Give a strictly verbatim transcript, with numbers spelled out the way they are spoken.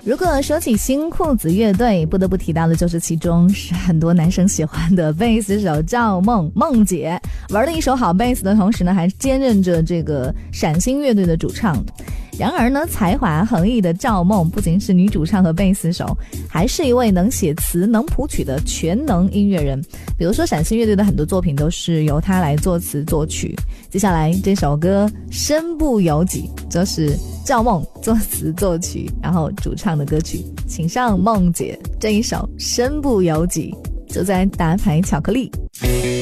如果说起新裤子乐队，不得不提到的就是其中是很多男生喜欢的贝斯手赵梦梦姐，玩了一手好贝斯的同时呢，还兼任着这个闪星乐队的主唱。然而呢，才华横溢的赵梦不仅是女主唱和贝斯手，还是一位能写词能谱曲的全能音乐人。比如说闪星乐队的很多作品都是由她来作词作曲。接下来这首歌身不由己就是赵梦作词作曲然后主唱的歌曲，请上梦姐这一首身不由己，就在打牌巧克力。